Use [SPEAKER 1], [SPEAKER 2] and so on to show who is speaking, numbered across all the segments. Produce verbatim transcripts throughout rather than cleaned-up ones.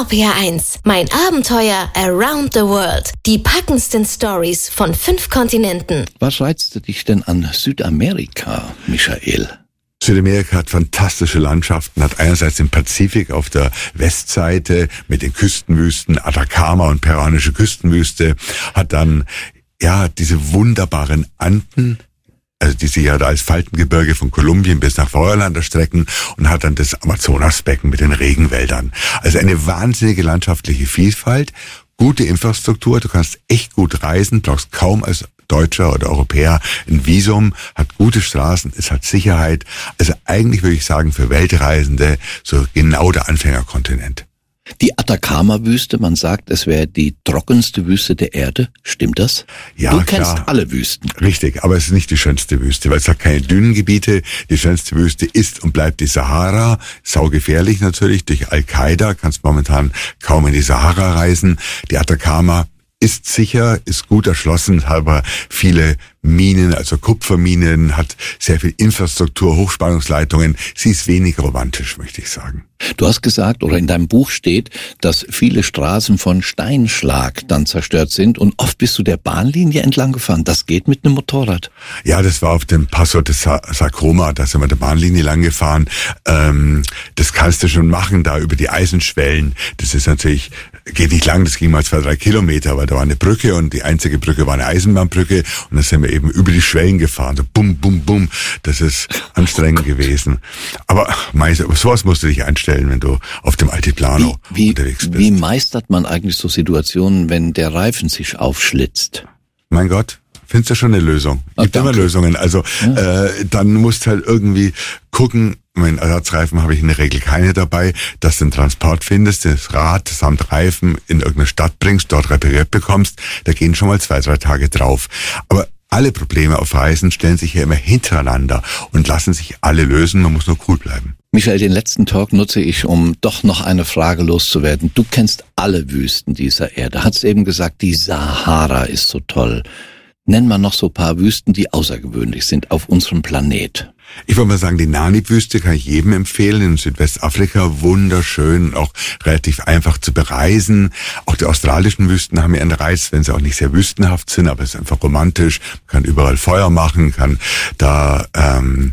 [SPEAKER 1] P R eins. Mein Abenteuer around the world. Die packendsten Stories von fünf Kontinenten.
[SPEAKER 2] Was reizt dich denn an Südamerika, Michael?
[SPEAKER 3] Südamerika hat fantastische Landschaften, hat einerseits den Pazifik auf der Westseite mit den Küstenwüsten, Atacama und peruanische Küstenwüste, hat dann ja diese wunderbaren Anden, also die sich ja da als Faltengebirge von Kolumbien bis nach Feuerland erstrecken, und hat dann das Amazonasbecken mit den Regenwäldern. Also eine wahnsinnige landschaftliche Vielfalt, gute Infrastruktur, du kannst echt gut reisen, brauchst kaum als Deutscher oder Europäer ein Visum, hat gute Straßen, es hat Sicherheit. Also eigentlich würde ich sagen, für Weltreisende so genau der Anfängerkontinent.
[SPEAKER 2] Die Atacama-Wüste, man sagt, es wäre die trockenste Wüste der Erde. Stimmt das?
[SPEAKER 3] Ja,
[SPEAKER 2] du kennst
[SPEAKER 3] klar.
[SPEAKER 2] alle Wüsten.
[SPEAKER 3] Richtig, aber es ist nicht die schönste Wüste, weil es hat keine dünnen Gebiete. Die schönste Wüste ist und bleibt die Sahara. Saugefährlich natürlich, durch Al-Qaida kannst momentan kaum in die Sahara reisen. Die Atacama ist sicher, ist gut erschlossen, hat aber viele Minen, also Kupferminen, hat sehr viel Infrastruktur, Hochspannungsleitungen. Sie ist wenig romantisch, möchte ich sagen.
[SPEAKER 2] Du hast gesagt, oder in deinem Buch steht, dass viele Straßen von Steinschlag dann zerstört sind, und oft bist du der Bahnlinie entlang gefahren. Das geht mit einem Motorrad.
[SPEAKER 3] Ja, das war auf dem Passo de Sacroma, da sind wir der Bahnlinie lang gefahren. Ähm, das kannst du schon machen, da über die Eisenschwellen. Das ist natürlich, geht nicht lang, das ging mal zwei, drei Kilometer, weil da war eine Brücke, und die einzige Brücke war eine Eisenbahnbrücke, und dann sind wir eben über die Schwellen gefahren, so bum, bum, bum. Das ist anstrengend gewesen. Aber meist, sowas musst du dich einstellen, wenn du auf dem Altiplano
[SPEAKER 2] wie, wie,
[SPEAKER 3] unterwegs bist.
[SPEAKER 2] Wie meistert man eigentlich so Situationen, wenn der Reifen sich aufschlitzt?
[SPEAKER 3] Mein Gott, findest du schon eine Lösung.
[SPEAKER 2] Ah,
[SPEAKER 3] Gibt immer Lösungen. Also ja. äh, dann musst halt irgendwie gucken, mein Ersatzreifen habe ich in der Regel keine dabei, dass du den Transport findest, das Rad samt Reifen in irgendeine Stadt bringst, dort repariert bekommst. Da gehen schon mal zwei, drei Tage drauf. Aber alle Probleme auf Reisen stellen sich ja immer hintereinander und lassen sich alle lösen, man muss nur cool bleiben.
[SPEAKER 2] Michael, den letzten Talk nutze ich, um doch noch eine Frage loszuwerden. Du kennst alle Wüsten dieser Erde. Hast eben gesagt, die Sahara ist so toll. Nenn mal noch so ein paar Wüsten, die außergewöhnlich sind auf unserem Planet.
[SPEAKER 3] Ich würde mal sagen, die Namib-Wüste kann ich jedem empfehlen, in Südwestafrika, wunderschön, auch relativ einfach zu bereisen. Auch die australischen Wüsten haben ja einen Reiz, wenn sie auch nicht sehr wüstenhaft sind, aber es ist einfach romantisch, man kann überall Feuer machen, kann da ähm,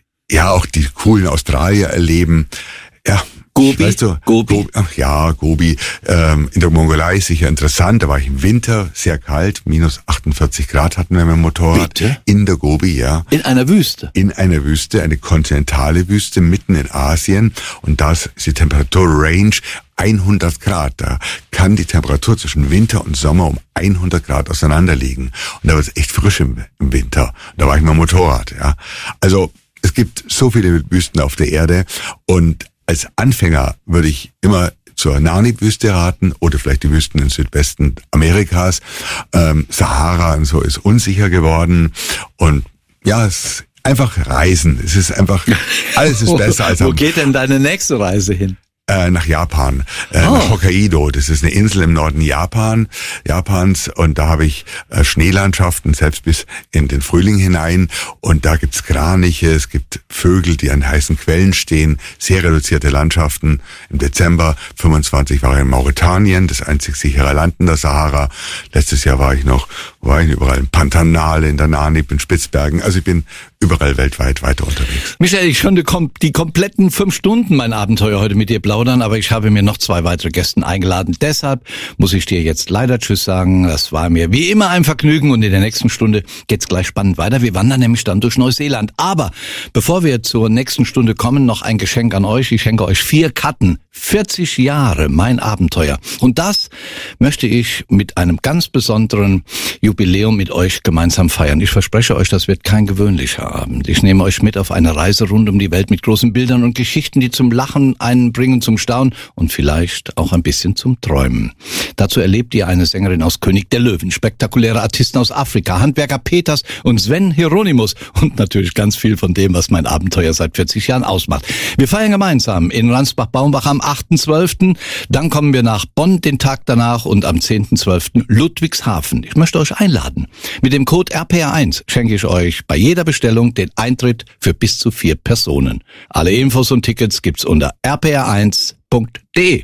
[SPEAKER 3] ja auch die coolen Australier erleben. Ja,
[SPEAKER 2] Gobi,
[SPEAKER 3] weißt du,
[SPEAKER 2] Gobi.
[SPEAKER 3] Gobi, ach ja, Gobi. Ähm, in der Mongolei ist sicher interessant. Da war ich im Winter, sehr kalt, minus achtundvierzig Grad hatten wir mit dem Motorrad.
[SPEAKER 2] Bitte?
[SPEAKER 3] In der Gobi, ja.
[SPEAKER 2] In einer Wüste?
[SPEAKER 3] In einer Wüste, eine kontinentale Wüste mitten in Asien. Und da ist die Temperaturrange hundert Grad. Da kann die Temperatur zwischen Winter und Sommer um hundert Grad auseinander liegen. Und da wird es echt frisch im, im Winter. Da war ich mit dem Motorrad, ja. Also es gibt so viele Wüsten auf der Erde, und als Anfänger würde ich immer zur Namib-Wüste raten oder vielleicht die Wüsten im Südwesten Amerikas. Ähm, Sahara und so ist unsicher geworden, und ja, es ist einfach reisen. Es ist einfach, alles ist besser als...
[SPEAKER 2] Wo geht denn deine nächste Reise hin?
[SPEAKER 3] Äh, nach Japan, äh,
[SPEAKER 2] oh.
[SPEAKER 3] nach Hokkaido. Das ist eine Insel im Norden Japan, Japans, und da habe ich äh, Schneelandschaften, selbst bis in den Frühling hinein, und da gibt's Kraniche, es gibt Vögel, die an heißen Quellen stehen, sehr reduzierte Landschaften. Im Dezember fünfundzwanzig war ich in Mauretanien, das einzig sichere Land in der Sahara. Letztes Jahr war ich noch, war ich überall in Pantanal, in der Namib, in Spitzbergen. Also ich bin überall weltweit weiter unterwegs.
[SPEAKER 2] Michael, ich könnte die kompletten fünf Stunden mein Abenteuer heute mit dir plaudern, aber ich habe mir noch zwei weitere Gäste eingeladen. Deshalb muss ich dir jetzt leider Tschüss sagen. Das war mir wie immer ein Vergnügen, und in der nächsten Stunde geht's gleich spannend weiter. Wir wandern nämlich dann durch Neuseeland. Aber bevor wir zur nächsten Stunde kommen, noch ein Geschenk an euch. Ich schenke euch vier Karten. vierzig Jahre mein Abenteuer. Und das möchte ich mit einem ganz besonderen Jubiläum mit euch gemeinsam feiern. Ich verspreche euch, das wird kein gewöhnlicher Abend. Ich nehme euch mit auf eine Reise rund um die Welt mit großen Bildern und Geschichten, die zum Lachen einen bringen, zum Staunen und vielleicht auch ein bisschen zum Träumen. Dazu erlebt ihr eine Sängerin aus König der Löwen, spektakuläre Artisten aus Afrika, Handwerker Peters und Sven Hieronymus und natürlich ganz viel von dem, was mein Abenteuer seit vierzig Jahren ausmacht. Wir feiern gemeinsam in Ransbach-Baumbach am achten zwölften Dann kommen wir nach Bonn den Tag danach und am zehnten zwölften Ludwigshafen. Ich möchte euch einladen. Mit dem Code R P R eins schenke ich euch bei jeder Bestellung den Eintritt für bis zu vier Personen. Alle Infos und Tickets gibt's unter r p r eins punkt d e.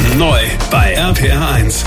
[SPEAKER 4] Neu bei R P R eins.